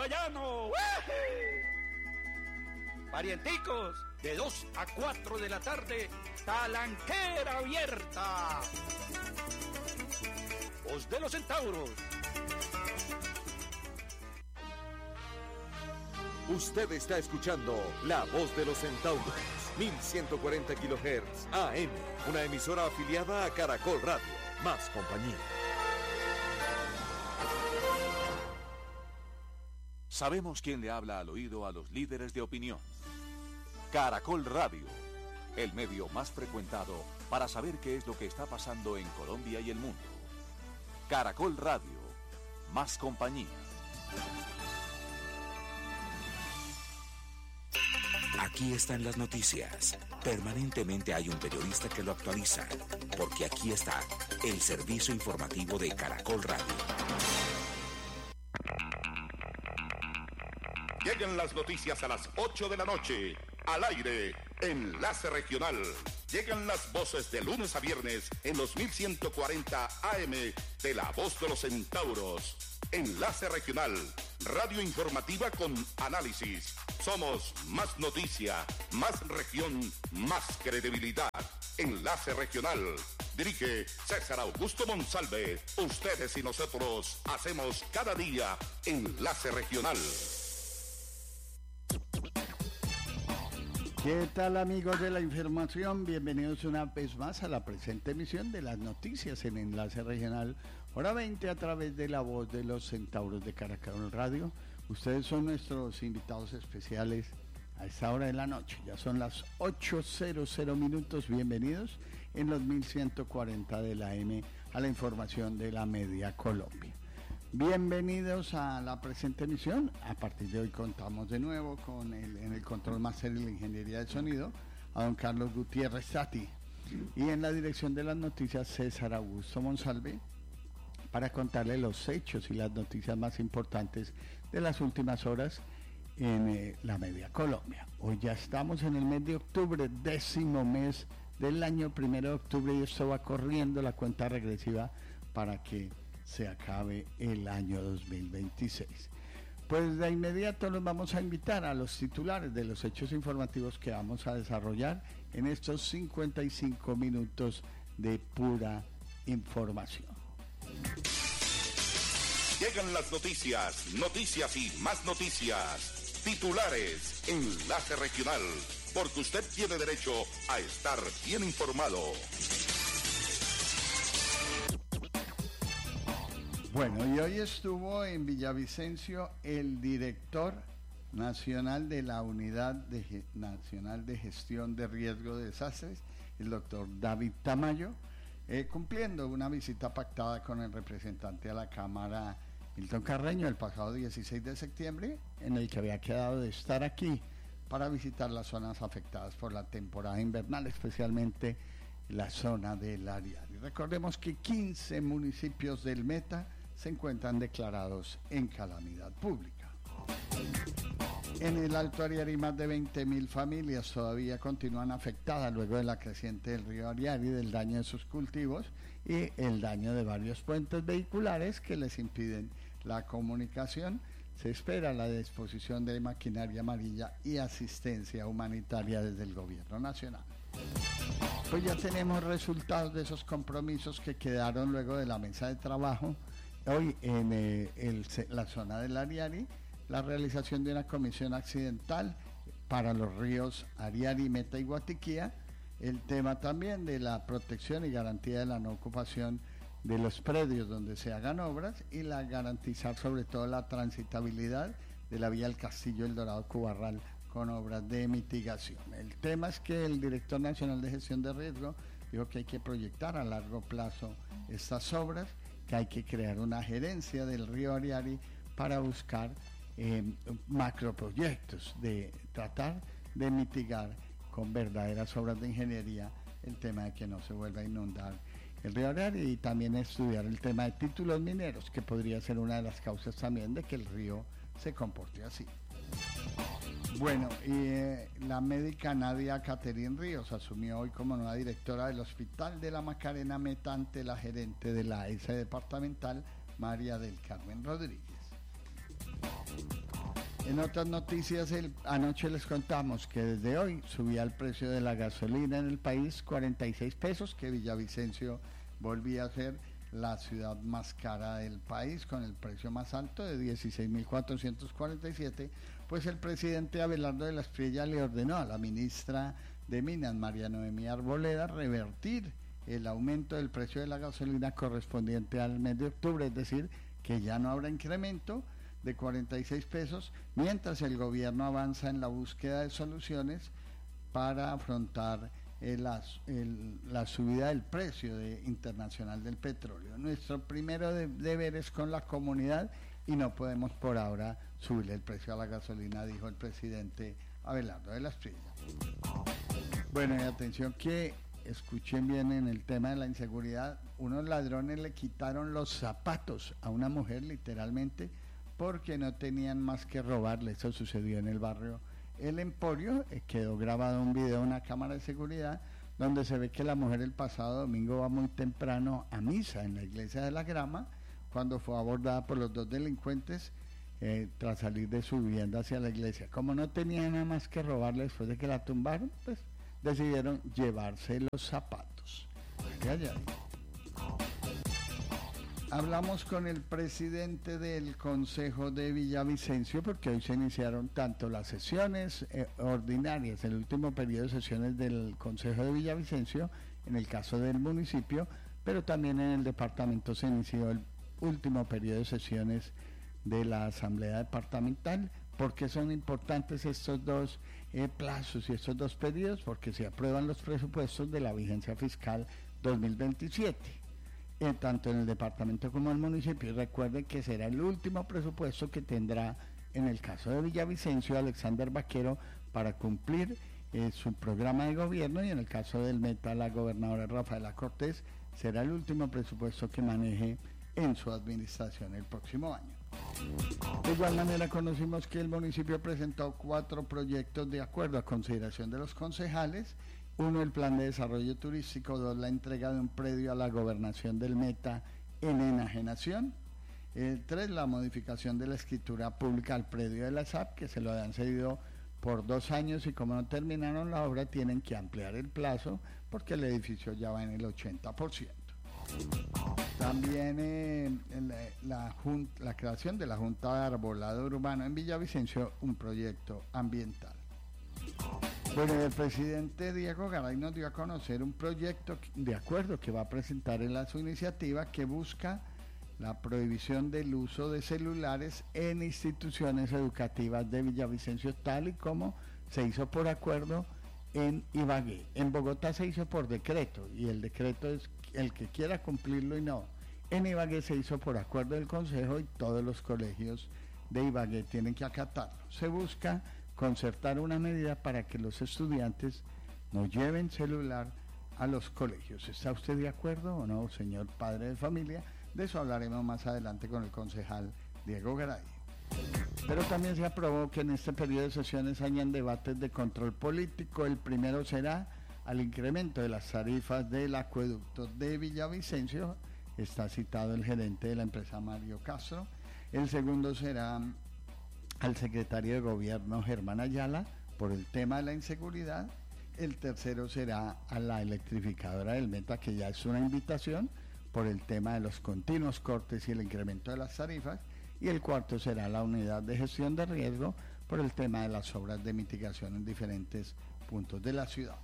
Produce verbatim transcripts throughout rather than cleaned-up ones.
Guayano. Parienticos, de dos a cuatro de la tarde, Talanquera Abierta. Voz de los Centauros. Usted está escuchando La Voz de los Centauros, mil ciento cuarenta kilohertz A M, una emisora afiliada a Caracol Radio. Más compañía. Sabemos quién le habla al oído a los líderes de opinión. Caracol Radio, el medio más frecuentado para saber qué es lo que está pasando en Colombia y el mundo. Caracol Radio, más compañía. Aquí están las noticias. Permanentemente hay un periodista que lo actualiza, porque aquí está el servicio informativo de Caracol Radio. Llegan las noticias a las ocho de la noche. Al aire, Enlace Regional. Llegan las voces de lunes a viernes en los mil ciento cuarenta A M de La Voz de los Centauros. Enlace Regional, radio informativa con análisis. Somos más noticia, más región, más credibilidad. Enlace Regional. Dirige César Augusto Monsalve. Ustedes y nosotros hacemos cada día Enlace Regional. ¿Qué tal, amigos de la información? Bienvenidos una vez más a la presente emisión de las noticias en Enlace Regional, hora veinte, a través de La Voz de los Centauros de Caracol Radio. Ustedes son nuestros invitados especiales a esta hora de la noche. Ya son las ocho cero cero minutos. Bienvenidos en los mil ciento cuarenta de la M a la información de la Media Colombia. Bienvenidos a la presente emisión. A partir de hoy contamos de nuevo con el, en el control máster y la ingeniería de sonido a don Carlos Gutiérrez Tati, y en la dirección de las noticias César Augusto Monsalve, para contarle los hechos y las noticias más importantes de las últimas horas en eh, la Media Colombia. Hoy ya estamos en el mes de octubre, décimo mes del año, primero de octubre, y esto va corriendo la cuenta regresiva para que se acabe el año dos mil veintiséis. Pues de inmediato los vamos a invitar a los titulares de los hechos informativos que vamos a desarrollar en estos cincuenta y cinco minutos de pura información. Llegan las noticias, noticias y más noticias. Titulares, Enlace Regional, porque usted tiene derecho a estar bien informado. Bueno, y hoy estuvo en Villavicencio el director nacional de la Unidad de, Nacional de Gestión de Riesgo de Desastres, el doctor David Tamayo, eh, cumpliendo una visita pactada con el representante a la Cámara, Milton Carreño, el pasado dieciséis de septiembre, en el que había quedado de estar aquí para visitar las zonas afectadas por la temporada invernal, especialmente la zona del Ariari. Recordemos que quince municipios del Meta se encuentran declarados en calamidad pública. En el Alto Ariari, más de veinte mil familias todavía continúan afectadas luego de la creciente del río Ariari, del daño de sus cultivos y el daño de varios puentes vehiculares que les impiden la comunicación. Se espera la disposición de maquinaria amarilla y asistencia humanitaria desde el gobierno nacional. Pues ya tenemos resultados de esos compromisos que quedaron luego de la mesa de trabajo. Hoy en eh, el, la zona del Ariari, la realización de una comisión accidental para los ríos Ariari, Meta y Guatiquía, el tema también de la protección y garantía de la no ocupación de los predios donde se hagan obras, y la garantizar sobre todo la transitabilidad de la vía El Castillo El Dorado Cubarral con obras de mitigación. El tema es que el director nacional de gestión de riesgo dijo que hay que proyectar a largo plazo estas obras, que hay que crear una gerencia del río Ariari para buscar eh, macroproyectos, de tratar de mitigar con verdaderas obras de ingeniería el tema de que no se vuelva a inundar el río Ariari, y también estudiar el tema de títulos mineros, que podría ser una de las causas también de que el río se comporte así. Bueno, y eh, la médica Nadia Caterine Ríos asumió hoy como nueva directora del Hospital de la Macarena Meta ante la gerente de la A E S departamental, María del Carmen Rodríguez. En otras noticias, el, anoche les contamos que desde hoy subía el precio de la gasolina en el país cuarenta y seis pesos, que Villavicencio volvía a ser la ciudad más cara del país, con el precio más alto de dieciséis mil cuatrocientos cuarenta y siete, pues el presidente Abelardo de la Espriella le ordenó a la ministra de Minas, María Noemí Arboleda, revertir el aumento del precio de la gasolina correspondiente al mes de octubre, es decir, que ya no habrá incremento de cuarenta y seis pesos, mientras el gobierno avanza en la búsqueda de soluciones para afrontar el, el, la subida del precio de, internacional del petróleo. Nuestro primero de, deber es con la comunidad y no podemos por ahora subir el precio a la gasolina, dijo el presidente Abelardo de la Espriella. Bueno, y atención que escuchen bien en el tema de la inseguridad, unos ladrones le quitaron los zapatos a una mujer literalmente porque no tenían más que robarle. Eso sucedió en el barrio El Emporio. Eh, quedó grabado un video en una cámara de seguridad donde se ve que la mujer el pasado domingo va muy temprano a misa en la iglesia de la Grama, cuando fue abordada por los dos delincuentes eh, tras salir de su vivienda hacia la iglesia. Como no tenía nada más que robarle después de que la tumbaron, pues decidieron llevarse los zapatos. Ay, ay, ay. Hablamos con el presidente del Consejo de Villavicencio porque hoy se iniciaron tanto las sesiones eh, ordinarias, el último periodo de sesiones del Consejo de Villavicencio, en el caso del municipio, pero también en el departamento se inició el último periodo de sesiones de la Asamblea Departamental. ¿Por qué son importantes estos dos eh, plazos y estos dos periodos? Porque se aprueban los presupuestos de la vigencia fiscal dos mil veintisiete. Eh, tanto en el departamento como en el municipio. Y recuerden que será el último presupuesto que tendrá, en el caso de Villavicencio, Alexander Vaquero para cumplir eh, su programa de gobierno, y en el caso del Meta, la gobernadora Rafaela Cortés, será el último presupuesto que maneje en su administración el próximo año. De igual manera, conocimos que el municipio presentó cuatro proyectos de acuerdo a consideración de los concejales. Uno, el plan de desarrollo turístico. Dos, la entrega de un predio a la gobernación del Meta en enajenación. El tres, la modificación de la escritura pública al predio de la S A P, que se lo habían cedido por dos años y como no terminaron la obra tienen que ampliar el plazo porque el edificio ya va en el ochenta por ciento. También eh, la, la, junta, la creación de la Junta de Arbolado Urbano en Villavicencio, un proyecto ambiental. Bueno, el presidente Diego Garay nos dio a conocer un proyecto de acuerdo que va a presentar en la, su iniciativa, que busca la prohibición del uso de celulares en instituciones educativas de Villavicencio, tal y como se hizo por acuerdo en Ibagué. En Bogotá se hizo por decreto y el decreto es el que quiera cumplirlo y no. En Ibagué se hizo por acuerdo del Consejo y todos los colegios de Ibagué tienen que acatarlo. Se busca concertar una medida para que los estudiantes no lleven celular a los colegios. ¿Está usted de acuerdo o no, señor padre de familia? De eso hablaremos más adelante con el concejal Diego Garay. Pero también se aprobó que en este periodo de sesiones hayan debates de control político. El primero será al incremento de las tarifas del acueducto de Villavicencio. Está citado el gerente de la empresa, Mario Castro. El segundo será al secretario de Gobierno, Germán Ayala, por el tema de la inseguridad. El tercero será a la electrificadora del Meta, que ya es una invitación, por el tema de los continuos cortes y el incremento de las tarifas. Y el cuarto será la unidad de gestión de riesgo, por el tema de las obras de mitigación en diferentes puntos de la ciudad.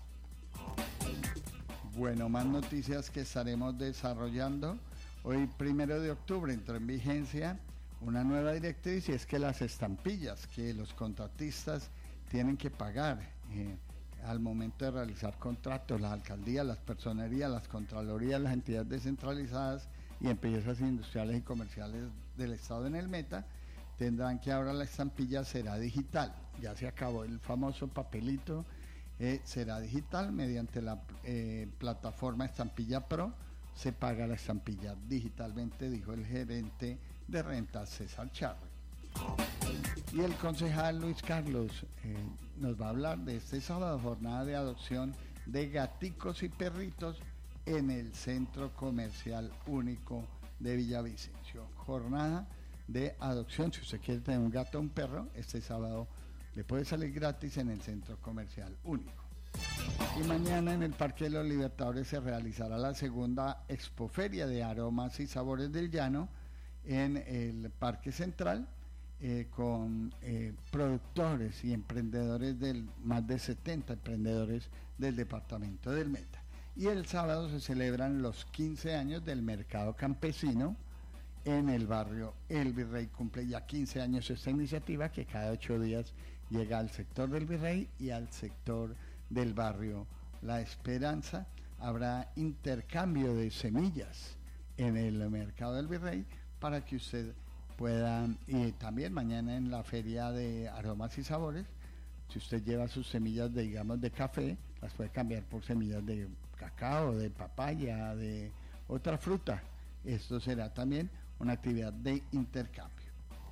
Bueno, más noticias que estaremos desarrollando. Hoy, primero de octubre, entró en vigencia una nueva directriz, y es que las estampillas que los contratistas tienen que pagar eh, al momento de realizar contratos, las alcaldías, las personerías, las contralorías, las entidades descentralizadas y empresas industriales y comerciales del Estado en el Meta, tendrán que ahora la estampilla será digital. Ya se acabó el famoso papelito, eh, será digital mediante la eh, plataforma Estampilla Pro. Se paga la estampilla digitalmente, dijo el gerente de rentas César Charri. Y el concejal Luis Carlos eh, nos va a hablar de este sábado, jornada de adopción de gaticos y perritos en el Centro Comercial Único de Villavicencio. Jornada de adopción. Si usted quiere tener un gato o un perro, este sábado le puede salir gratis en el Centro Comercial Único. Y mañana en el Parque de los Libertadores se realizará la segunda expoferia de aromas y sabores del llano en el Parque Central, eh, con eh, productores y emprendedores del más de setenta emprendedores del departamento del Meta. Y el sábado se celebran los quince años del mercado campesino en el barrio El Virrey. Cumple ya quince años esta iniciativa, que cada ocho días llega al sector del Virrey y al sector del barrio La Esperanza. Habrá intercambio de semillas en el mercado del Virrey para que usted pueda, y también mañana en la feria de aromas y sabores, si usted lleva sus semillas de, digamos, de café, las puede cambiar por semillas de cacao, de papaya, de otra fruta. Esto será también una actividad de intercambio.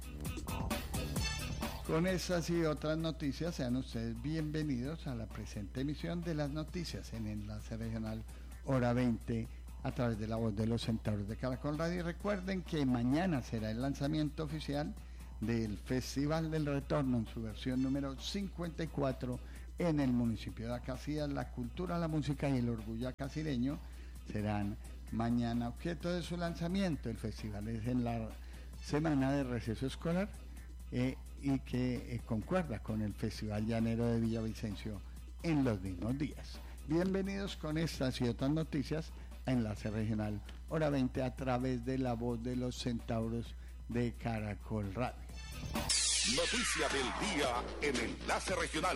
Con estas y otras noticias, sean ustedes bienvenidos a la presente emisión de las noticias en Enlace Regional Hora veinte a través de la voz de los centauros de Caracol Radio. Y recuerden que mañana será el lanzamiento oficial del Festival del Retorno en su versión número cincuenta y cuatro en el municipio de Acacías. La cultura, la música y el orgullo acacireño serán mañana objeto de su lanzamiento. El festival es en la semana de receso escolar eh, y que eh, concuerda con el Festival Llanero de Villavicencio en los mismos días. Bienvenidos con estas y otras noticias a Enlace Regional Hora veinte a través de la voz de los centauros de Caracol Radio. Noticia del día en Enlace Regional.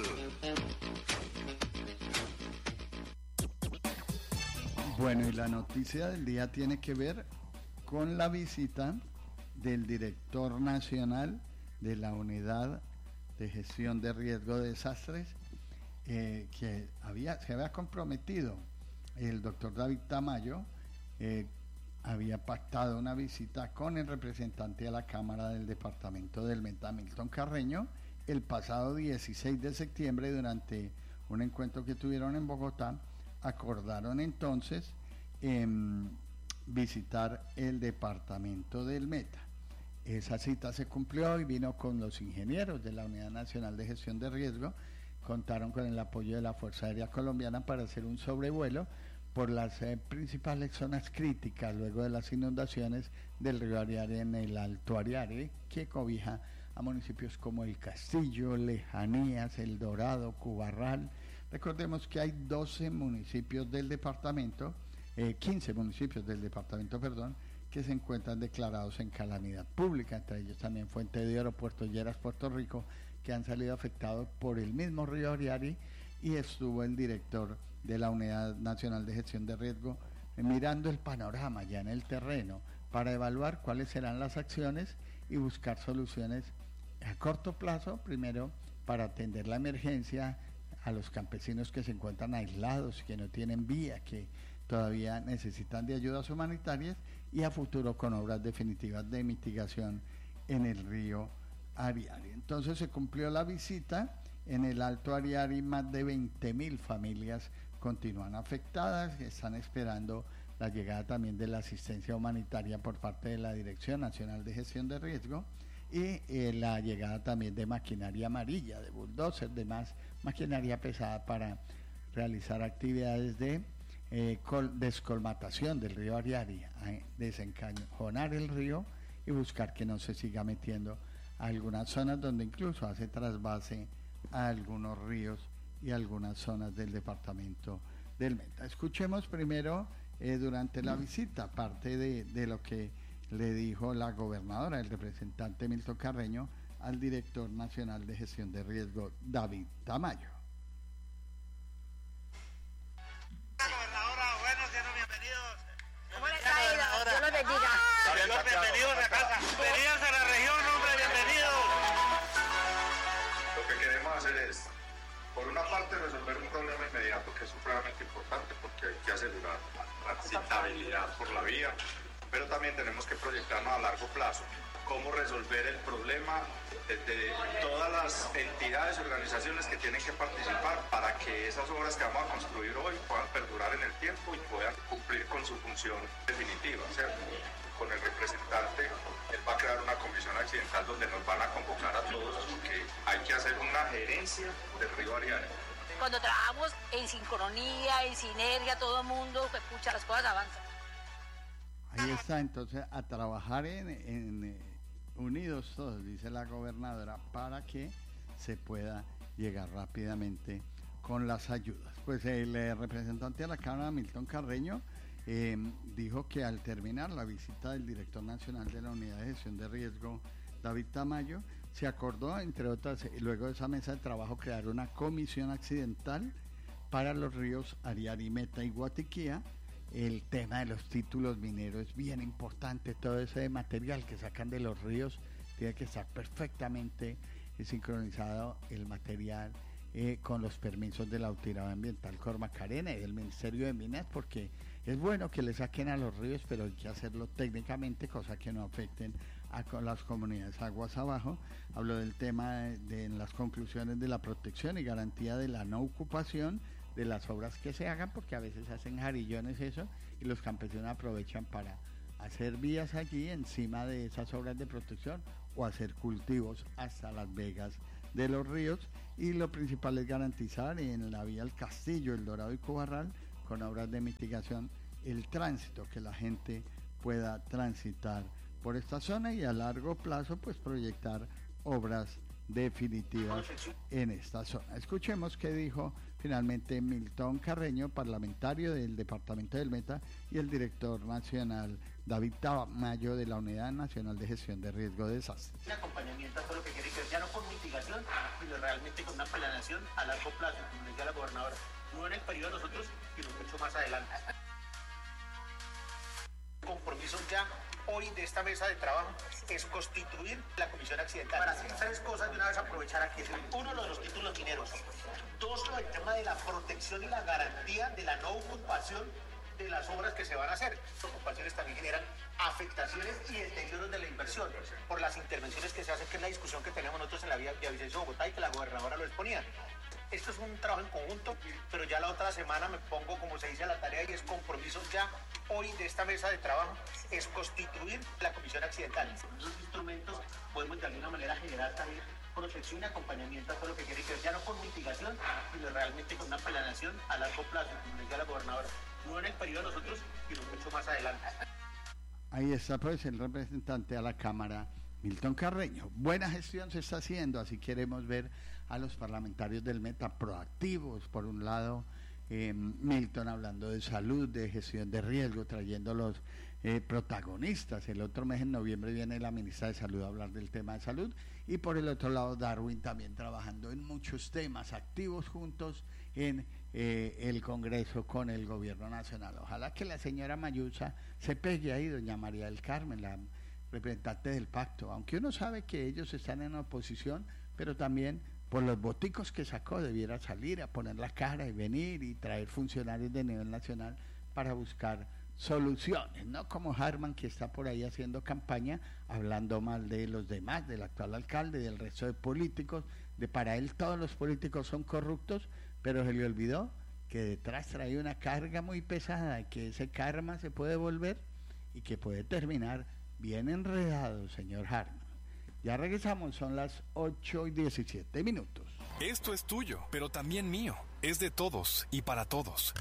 Bueno, y la noticia del día tiene que ver con la visita del director nacional de la Unidad de Gestión de Riesgo de Desastres, eh, que había, se había comprometido el doctor David Tamayo, eh, había pactado una visita con el representante de la Cámara del Departamento del Meta, Milton Carreño, el pasado dieciséis de septiembre. Durante un encuentro que tuvieron en Bogotá, acordaron entonces eh, visitar el departamento del Meta. Esa cita se cumplió y vino con los ingenieros de la Unidad Nacional de Gestión de Riesgo. Contaron con el apoyo de la Fuerza Aérea Colombiana para hacer un sobrevuelo por las eh, principales zonas críticas luego de las inundaciones del río Ariare en el Alto Ariare, que cobija a municipios como El Castillo, Lejanías, El Dorado, Cubarral. Recordemos que hay doce municipios del departamento, eh, quince municipios del departamento, perdón, que se encuentran declarados en calamidad pública, entre ellos también Fuente de Oro, Puerto Lleras, Puerto Rico, que han salido afectados por el mismo río Ariari, y estuvo el director de la Unidad Nacional de Gestión de Riesgo eh, mirando el panorama ya en el terreno para evaluar cuáles serán las acciones y buscar soluciones a corto plazo, primero para atender la emergencia a los campesinos que se encuentran aislados, que no tienen vía, que todavía necesitan de ayudas humanitarias, y a futuro con obras definitivas de mitigación en el río Ariari. Entonces se cumplió la visita. En el Alto Ariari más de veinte mil familias continúan afectadas, están esperando la llegada también de la asistencia humanitaria por parte de la Dirección Nacional de Gestión de Riesgo, y eh, la llegada también de maquinaria amarilla, de bulldozer, de más maquinaria pesada para realizar actividades de eh, col- descolmatación del río Ariari, eh, desencajonar el río y buscar que no se siga metiendo a algunas zonas donde incluso hace trasvase a algunos ríos y algunas zonas del departamento del Meta. Escuchemos primero eh, durante la visita parte de, de lo que le dijo la gobernadora, el representante Milton Carreño, al director nacional de gestión de riesgo, David Tamayo. Gobernadora, buenos días, bienvenidos. ¿Cómo le está ido? Dios los bendiga. Bienvenidos, bienvenidos a casa. Bienvenidos a la región, hombre, bienvenidos. Lo que queremos hacer es, por una parte, resolver un problema inmediato que es supremamente importante porque hay que asegurar la transitabilidad por la vía, pero también tenemos que proyectarnos a largo plazo. Cómo resolver el problema de todas las entidades y organizaciones que tienen que participar para que esas obras que vamos a construir hoy puedan perdurar en el tiempo y puedan cumplir con su función definitiva, ¿cierto? con el representante, él va a crear una comisión accidental donde nos van a convocar a todos porque hay que hacer una gerencia del río Ariari. Cuando trabajamos en sincronía, en sinergia, todo el mundo, pues pucha, las cosas avanzan. Ahí está, entonces, a trabajar en, en eh, unidos todos, dice la gobernadora, para que se pueda llegar rápidamente con las ayudas. Pues el eh, representante de la Cámara, Milton Carreño, eh, dijo que al terminar la visita del director nacional de la Unidad de Gestión de Riesgo, David Tamayo, se acordó, entre otras, luego de esa mesa de trabajo, crear una comisión accidental para los ríos Ariari, Meta y Guatiquía. El tema de los títulos mineros es bien importante, todo ese material que sacan de los ríos tiene que estar perfectamente eh, sincronizado, el material eh, con los permisos de la Autoridad Ambiental Cormacarena y del Ministerio de Minas, porque es bueno que le saquen a los ríos, pero hay que hacerlo técnicamente, cosa que no afecten a las comunidades aguas abajo. Habló del tema de, de en las conclusiones de la protección y garantía de la no ocupación de las obras que se hagan, porque a veces hacen jarillones eso y los campesinos aprovechan para hacer vías allí encima de esas obras de protección o hacer cultivos hasta las vegas de los ríos. Y lo principal es garantizar en la vía El Castillo, El Dorado y Cobarral, con obras de mitigación, el tránsito, que la gente pueda transitar por esta zona y a largo plazo pues proyectar obras definitivas en esta zona. Escuchemos qué dijo finalmente Milton Carreño, parlamentario del departamento del Meta, y el director nacional David Tamayo de la Unidad Nacional de Gestión de Riesgo de Desastres. Un acompañamiento a todo lo que quiere que ya no con mitigación, sino realmente con una planeación a largo plazo, como decía la gobernadora, no en el periodo de nosotros, sino mucho más adelante. Compromiso ya hoy de esta mesa de trabajo es constituir la comisión accidental. Para hacer tres cosas de una vez aprovechar aquí. Uno, lo de los títulos mineros. Dos, lo del tema de la protección y la garantía de la no ocupación de las obras que se van a hacer. Las ocupaciones también generan afectaciones y deterioros de la inversión por las intervenciones que se hacen, que es la discusión que tenemos nosotros en la vía Villavicencio Bogotá y que la gobernadora lo exponía. Esto es un trabajo en conjunto, pero ya la otra semana me pongo, como se dice, a la tarea y es compromiso ya hoy de esta mesa de trabajo, es constituir la comisión accidental. Con esos instrumentos podemos de alguna manera generar también protección y acompañamiento a todo lo que quiere que ver, ya no con mitigación, sino realmente con una planeación a largo plazo, como decía la gobernadora, no en el periodo de nosotros, sino mucho más adelante. Ahí está pues el representante a la Cámara, Milton Carreño. Buena gestión se está haciendo, así queremos ver a los parlamentarios del Meta proactivos. Por un lado, eh, Milton hablando de salud, de gestión de riesgo, trayendo los eh, protagonistas. El otro mes, en noviembre, viene la ministra de Salud a hablar del tema de salud. Y por el otro lado, Darwin también trabajando en muchos temas, activos juntos en eh, el Congreso con el Gobierno Nacional. Ojalá que la señora Mayusa se pegue ahí, doña María del Carmen, la representante del pacto, aunque uno sabe que ellos están en oposición, pero también por los boticos que sacó debiera salir a poner la cara y venir y traer funcionarios de nivel nacional para buscar soluciones, no como Harman, que está por ahí haciendo campaña hablando mal de los demás, del actual alcalde, del resto de políticos, de para él todos los políticos son corruptos, pero se le olvidó que detrás trae una carga muy pesada, que ese karma se puede volver y que puede terminar bien enredado, señor Harman. Ya regresamos, son las ocho y diecisiete minutos. Esto es tuyo, pero también mío. Es de todos y para todos.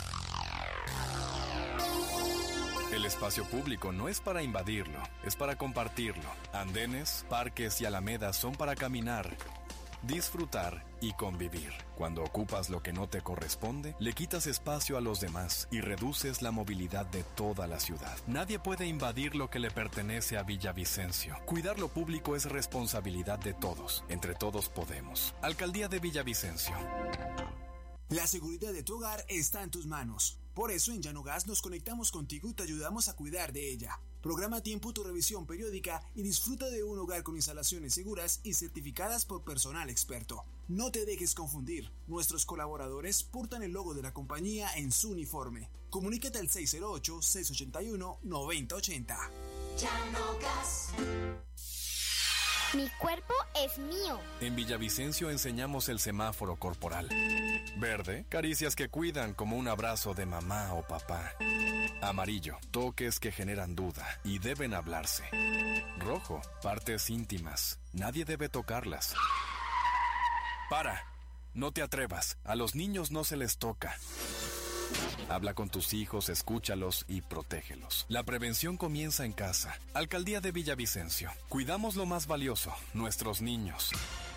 El espacio público no es para invadirlo, es para compartirlo. Andenes, parques y alamedas son para caminar, disfrutar y convivir. Cuando ocupas lo que no te corresponde, le quitas espacio a los demás y reduces la movilidad de toda la ciudad. Nadie puede invadir lo que le pertenece a Villavicencio. Cuidar lo público es responsabilidad de todos. Entre todos podemos. Alcaldía de Villavicencio. La seguridad de tu hogar está en tus manos. Por eso en Llanogas nos conectamos contigo y te ayudamos a cuidar de ella. Programa a tiempo tu revisión periódica y disfruta de un hogar con instalaciones seguras y certificadas por personal experto. No te dejes confundir. Nuestros colaboradores portan el logo de la compañía en su uniforme. Comunícate al seis cero ocho, seis ocho uno, nueve cero ocho cero. Llanogas. Mi cuerpo es mío. En Villavicencio enseñamos el semáforo corporal. Verde, caricias que cuidan como un abrazo de mamá o papá. Amarillo, toques que generan duda y deben hablarse. Rojo, partes íntimas. Nadie debe tocarlas. Para. No te atrevas. A los niños no se les toca. Habla con tus hijos, escúchalos y protégelos. La prevención comienza en casa. Alcaldía de Villavicencio. Cuidamos lo más valioso, nuestros niños.